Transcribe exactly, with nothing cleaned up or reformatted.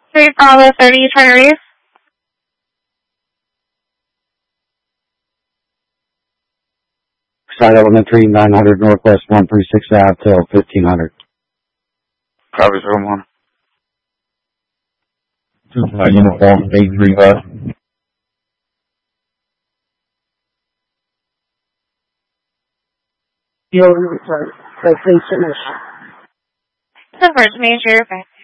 three Bravo thirty, you trying to raise? Side Elementary, nine hundred Northwest one thirty-six Ave till fifteen hundred. Copy, zero one. Two five uniform, eight three five. Converge major,